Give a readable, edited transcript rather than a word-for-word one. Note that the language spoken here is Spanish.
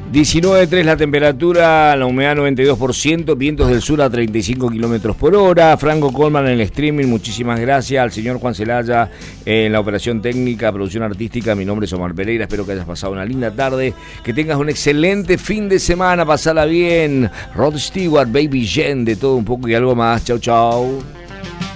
19,3 la temperatura, la humedad 92%, vientos del sur a 35 kilómetros por hora. Franco Colman en el streaming, muchísimas gracias. Al señor Juan Celaya en la operación técnica, producción artística. Mi nombre es Omar Pereira, espero que hayas pasado una linda tarde, que tengas un excelente fin de semana, pasala bien. Rod Stewart, Baby Jen, de todo un poco y algo más. Chau, chau.